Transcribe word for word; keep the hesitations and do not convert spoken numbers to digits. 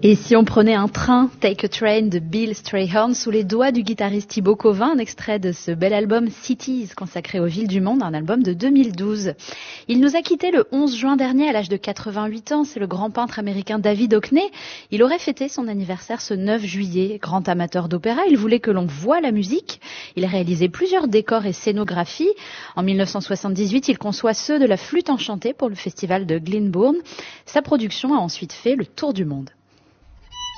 Et si on prenait un train, Take a Train de Bill Strayhorn, sous les doigts du guitariste Thibaut Covin, un extrait de ce bel album Cities, consacré aux villes du monde, un album de deux mille douze. Il nous a quittés le onze juin dernier à l'âge de quatre-vingt-huit ans, c'est le grand peintre américain David Hockney. Il aurait fêté son anniversaire ce neuf juillet. Grand amateur d'opéra, il voulait que l'on voie la musique. Il a réalisé plusieurs décors et scénographies. En mille neuf cent soixante-dix-huit, il conçoit ceux de la flûte enchantée pour le festival de Glyndebourne. Sa production a ensuite fait le tour du monde.